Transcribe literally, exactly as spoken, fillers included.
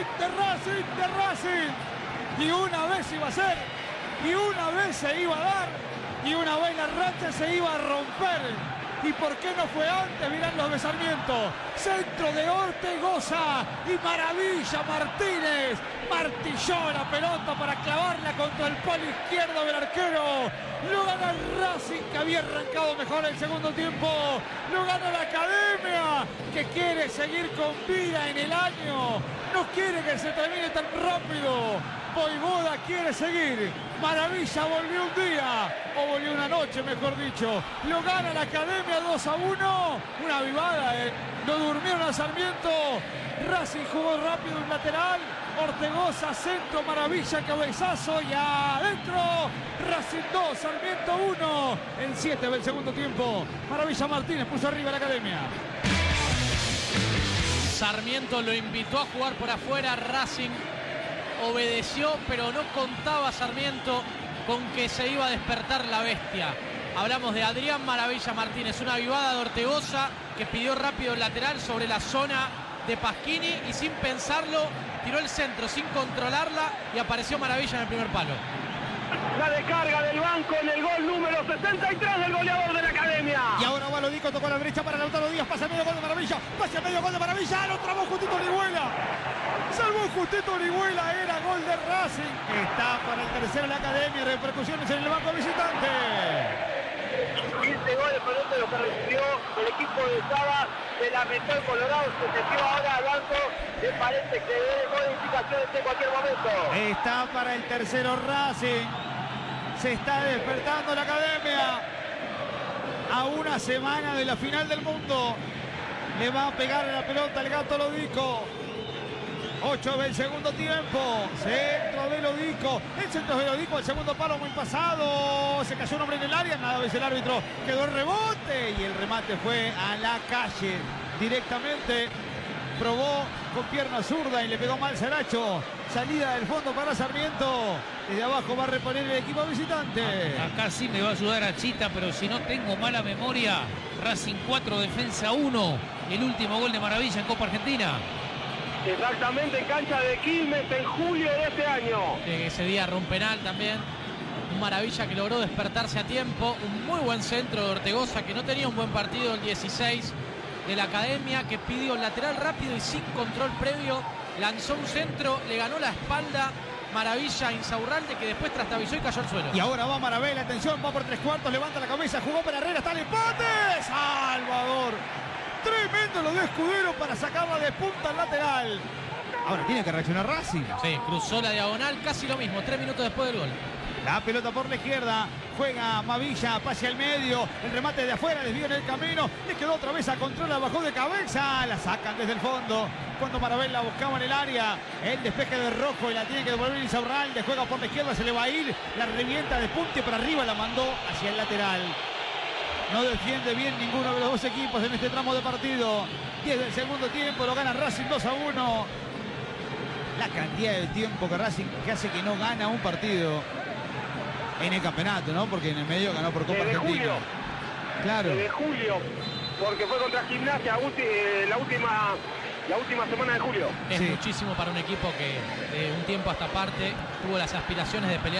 de Racing, de Racing. Y una vez iba a ser, y una vez se iba a dar, y una vez la racha se iba a romper. ¿Y por qué no fue antes? Mirán los de Sarmiento. Centro de Ortegoza y Maravilla Martínez. Martilló la pelota para clavarla contra el palo izquierdo del arquero. Lo gana el Racing, que había arrancado mejor el segundo tiempo. Lo gana la Academia, que quiere seguir con vida en el año. No quiere que se termine tan rápido. Voivoda quiere seguir. Maravilla volvió un día, o volvió una noche, mejor dicho. Lo gana la Academia dos a uno. Una avivada, eh. No durmieron a Sarmiento. Racing jugó rápido un lateral. Ortegoza, centro, Maravilla, cabezazo y adentro. Racing dos, Sarmiento uno. En siete del segundo tiempo. Maravilla Martínez puso arriba a la Academia. Sarmiento lo invitó a jugar por afuera. Racing obedeció, pero no contaba Sarmiento con que se iba a despertar la bestia. Hablamos de Adrián Maravilla Martínez, una avivada de Ortegoza que pidió rápido el lateral sobre la zona de Pasquini y sin pensarlo tiró el centro sin controlarla y apareció Maravilla en el primer palo. La descarga del banco en el gol número sesenta y tres del goleador de la Academia. Y ahora va Lodico, tocó a la derecha para Lautaro Díaz, pasa el medio gol de Maravilla, pasa el medio gol de Maravilla, lo trabó justito Orihuela. Salvó justito Orihuela, era gol de Racing. Está para el tercero la Academia, repercusiones en el banco visitante. quince goles por de lo que recibió el equipo de Saba de la Metro Colorado. Se metió ahora al banco. Me parece que debe modificaciones en cualquier momento. Está para el tercero Racing. Se está despertando la Academia. A una semana de la final del mundo. Le va a pegar la pelota el Gato Lodico. ocho del segundo tiempo. Centro de Lodico. El centro de Lodico, el segundo palo muy pasado. Se cayó un hombre en el área. Nada vez el árbitro. Quedó el rebote. Y el remate fue a la calle. Directamente probó con pierna zurda y le pegó mal Saracho. Salida del fondo para Sarmiento. Desde abajo va a reponer el equipo visitante. Acá sí me va a ayudar a Chita, pero si no tengo mala memoria, Racing cuatro, Defensa uno. El último gol de Maravilla en Copa Argentina. Exactamente, en cancha de Quilmes en julio de este año. Eh, ese día rompe penal también. Un Maravilla que logró despertarse a tiempo. Un muy buen centro de Ortegoza, que no tenía un buen partido el dieciséis de la Academia, que pidió lateral rápido y sin control previo. Lanzó un centro, le ganó la espalda Maravilla a Insaurralde, que después trastabilló y cayó al suelo. Y ahora va Maravilla, atención, va por tres cuartos, levanta la cabeza, jugó para Herrera, está el empate. Salvador. Tremendo lo de Escudero para sacarla de punta al lateral. Ahora tiene que reaccionar Racing. Sí, cruzó la diagonal, casi lo mismo, tres minutos después del gol. La pelota por la izquierda, juega Mavilla, pase al medio, el remate de afuera, desvío en el camino, le quedó otra vez a controla, bajó de cabeza, la sacan desde el fondo, cuando Maravilla la buscaba en el área, el despeje de Rojo y la tiene que devolver Insaurralde, juega por la izquierda, se le va a ir, la revienta de punte para arriba, la mandó hacia el lateral. No defiende bien ninguno de los dos equipos en este tramo de partido. diez del segundo tiempo, lo gana Racing dos a uno. La cantidad de tiempo que Racing que hace que no gana un partido en el campeonato, ¿no? Porque en el medio ganó por Copa Desde Argentina. julio. Claro. Desde julio, porque fue contra Gimnasia eh, la última la última semana de julio. Es Sí. muchísimo para un equipo que de un tiempo a esta parte tuvo las aspiraciones de pelear